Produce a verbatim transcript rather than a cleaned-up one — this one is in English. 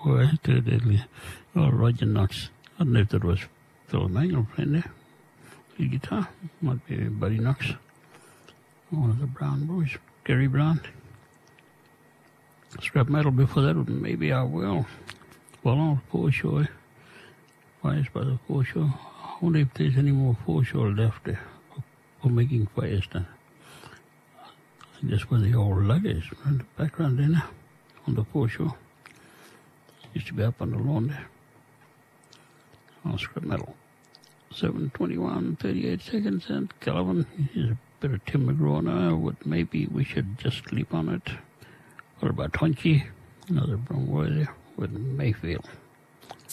Boy, too deadly. Oh, Roger Knox. I don't know if that was Phil Mangle playing there. The guitar. Might be Buddy Knox. One of the Brown boys. Gary Brown. Scrap metal before that, maybe I will. Well, on foreshore. Fires by the foreshore. I wonder if there's any more foreshore left there for, for making fires then. I guess where the old lug is, in the background there now, on the foreshore. Used to be up on the lawn there. On scrap metal. seven twenty-one, thirty-eight seconds, and Calvin, here's a bit of Tim McGraw now, but maybe we should just sleep on it. What about Twenty? Another Brown boy there with Mayfield.